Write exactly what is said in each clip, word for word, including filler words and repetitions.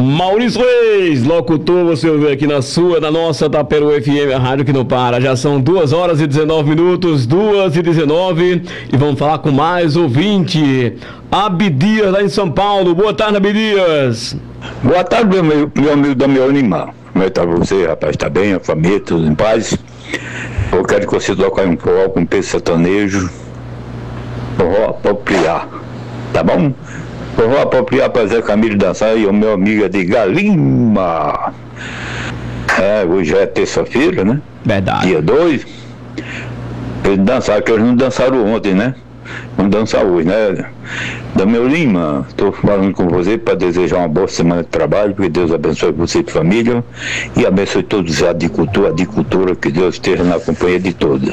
Maurício Reis, locutor, você ouviu aqui na sua, na nossa Taperu F M, a rádio que não para. Já são duas horas e dezenove minutos, duas e dezenove, e vamos falar com mais ouvinte. Abdias, lá em São Paulo. Boa tarde, Abdias. Boa tarde, meu, meu, meu amigo Damião Lima. Como é que tá você, rapaz? Tá bem? A família, tudo em paz? Eu quero que você toque um forró com peso sertanejo. Forró apropriar, tá bom? Forró apropriar para Zé Camilo dançar e o meu amigo Edgar Lima. É, hoje é terça-feira, né? Verdade. Dia dois. Eles dançaram, que eles não dançaram ontem, né? Vamos dançar hoje, né? Damião Lima, estou falando com você para desejar uma boa semana de trabalho, que Deus abençoe você e família e abençoe todos os agricultores, agricultura, que Deus esteja na companhia de todos.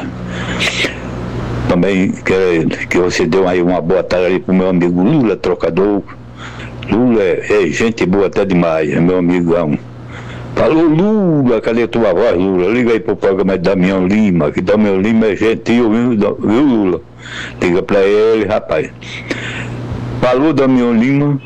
Também quero que você dê aí uma boa tarde para o meu amigo Lula, trocador. Lula é, é gente boa até demais, é meu amigão. Falou, Lula, cadê tua voz, Lula? Liga aí pro programa de Damião Lima, que Damião Lima é gentil, viu, viu Lula? Liga pra ele, rapaz. Falou, Damião Lima.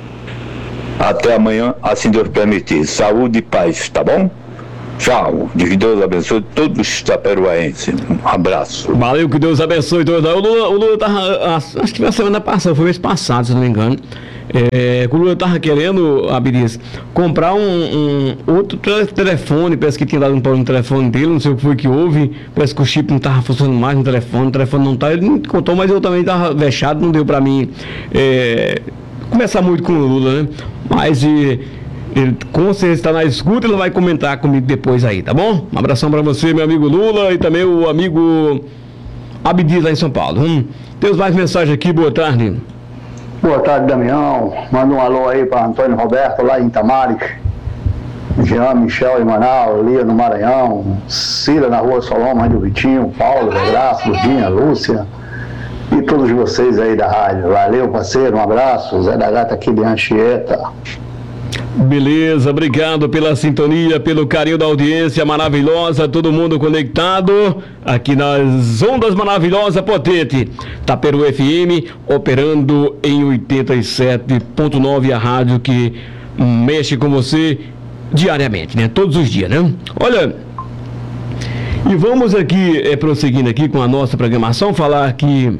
Até amanhã, assim Deus permitir. Saúde e paz, tá bom? Tchau. Que Deus abençoe todos os taperuaenses. Um abraço. Valeu, que Deus abençoe todos. O Lula, o Lula tava, acho que foi a semana passada, foi mês passado, se não me engano. É, o Lula tava querendo, Abdias, comprar um, um outro telefone. Parece que tinha dado um problema no telefone dele, não sei o que foi que houve. Parece que o chip não tava funcionando mais no telefone, o telefone não tá. Ele não contou, mas eu também tava vexado, não deu pra mim é, conversar muito com o Lula, né? Mas e, ele com certeza está na escuta, ele vai comentar comigo depois aí, tá bom? Um abração pra você, meu amigo Lula, e também o amigo Abdias lá em São Paulo. Hum, temos mais mensagem aqui, boa tarde. Boa tarde, Damião. Manda um alô aí para Antônio Roberto, lá em Itamaric. Jean, Michel em Manaus, Lia no Maranhão, Cira na Rua Solon, mãe do Vitinho, Paulo, Graça, Lurdinha, Lúcia e todos vocês aí da rádio. Valeu, parceiro, um abraço. Zé da Gata aqui de Anchieta. Beleza, obrigado pela sintonia, pelo carinho da audiência maravilhosa, todo mundo conectado aqui nas ondas maravilhosas potente. Taperu F M operando em oitenta e sete ponto nove, a rádio que mexe com você diariamente, né? Todos os dias, né? Olha, e vamos aqui, é, prosseguindo aqui com a nossa programação, falar aqui,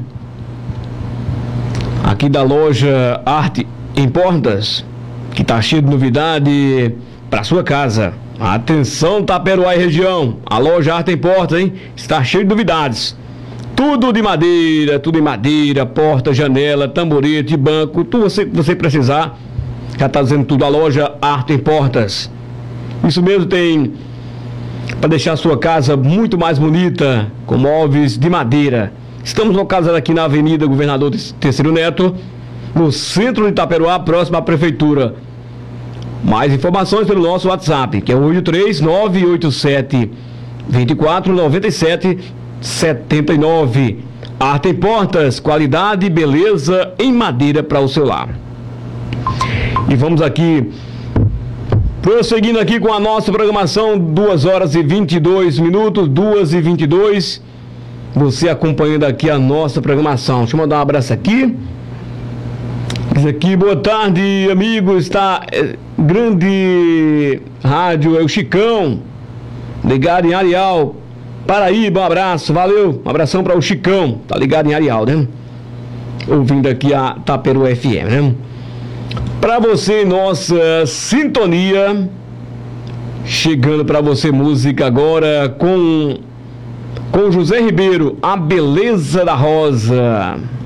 aqui da loja Arte em Portas, que está cheio de novidade para sua casa. Atenção, Taperoá e região, a loja Arte em Portas, hein? Está cheio de novidades. Tudo de madeira, tudo em madeira, porta, janela, tamborete, banco, tudo você, você precisar. Já está dizendo tudo, a loja Arte em Portas. Isso mesmo, tem para deixar a sua casa muito mais bonita, com móveis de madeira. Estamos localizados aqui na Avenida Governador Terceiro Neto, no centro de Itaperuá, próximo à prefeitura. Mais informações pelo nosso WhatsApp, que é o oito três nove oito sete dois quatro nove sete sete nove. Arte em Portas, qualidade e beleza em madeira para o seu lar. E vamos aqui, prosseguindo aqui com a nossa programação, duas horas e vinte e dois minutos, duas e vinte e dois. Você acompanhando aqui a nossa programação. Deixa eu mandar um abraço aqui. Diz aqui, boa tarde, amigos. Está é, grande rádio, é o Chicão, ligado em Areal, Paraíba. Um abraço, valeu. Um abração para o Chicão, tá ligado em Areal, né? Ouvindo aqui a Taperu F M, né? Para você, nossa sintonia, chegando para você música agora com com José Ribeiro, A Beleza da Rosa.